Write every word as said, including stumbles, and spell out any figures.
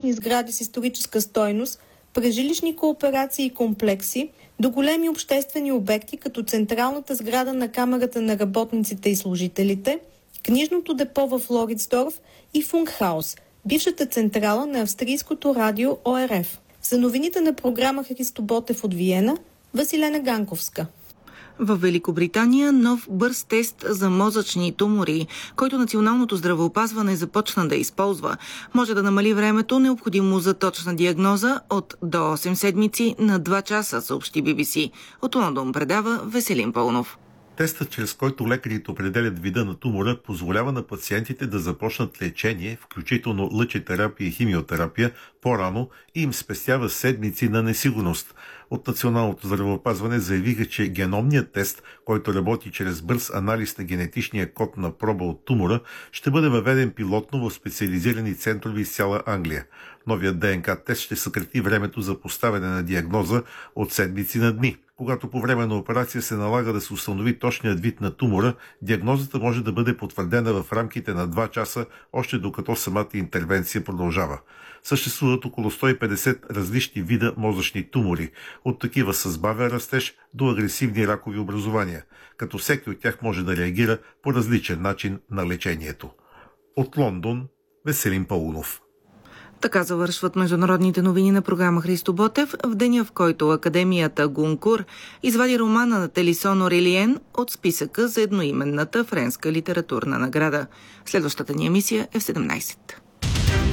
многоетажни сгради с историческа стойност, през жилищни кооперации и комплекси, до големи обществени обекти, като централната сграда на Камарата на работниците и служителите, книжното депо в Флоридсдорф и Функхаус, бившата централа на австрийското радио О Р Ф. За новините на програма Христо Ботев от Виена, Василена Ганковска. В Великобритания нов бърз тест за мозъчни тумори, който Националното здравеопазване започна да използва, може да намали времето необходимо за точна диагноза от до осем седмици на два часа, съобщи Би Би Си. От Лондон предава Веселин Пълнов. Тестът, чрез който лекарите определят вида на тумора, позволява на пациентите да започнат лечение, включително лъчетерапия и химиотерапия, по-рано и им спестява седмици на несигурност. От Националното здравеопазване заявиха, че геномният тест, който работи чрез бърз анализ на генетичния код на проба от тумора, ще бъде въведен пилотно в специализирани центрове из цяла Англия. Новият Д Н К тест ще съкрати времето за поставяне на диагноза от седмици на дни. Когато по време на операция се налага да се установи точният вид на тумора, диагнозата може да бъде потвърдена в рамките на два часа, още докато самата интервенция продължава. Съществуват около сто и петдесет различни вида мозъчни тумори, от такива с бавен растеж до агресивни ракови образования, като всеки от тях може да реагира по различен начин на лечението. От Лондон, Веселин Паунов. Така завършват международните новини на програма Христо Ботев в деня, в който Академията Гонкур извади романа на Телисон Орелиен от списъка за едноименната френска литературна награда. Следващата ни емисия е в седемнайсет.